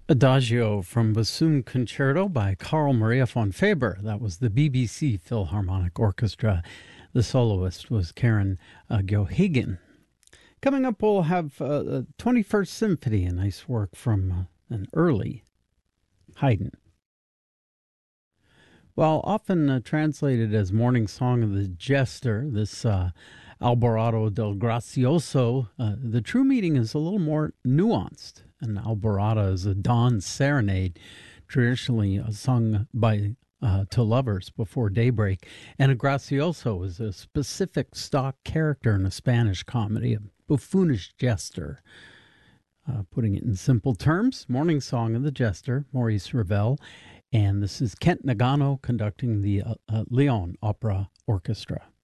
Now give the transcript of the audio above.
Adagio from Bassoon Concerto by Carl Maria von Faber. That was the BBC Philharmonic Orchestra. The soloist was Karen Gjohagen. Coming up, we'll have 21st Symphony, a nice work from an early Haydn. While often translated as Morning Song of the Jester, this Alborado del Gracioso, the true meaning is a little more nuanced. An alborada is a dawn serenade, traditionally sung by to lovers before daybreak, and a gracioso is a specific stock character in a Spanish comedy, a buffoonish jester. Putting it in simple terms, Morning Song of the Jester, Maurice Ravel, and this is Kent Nagano conducting the Lyon Opera Orchestra.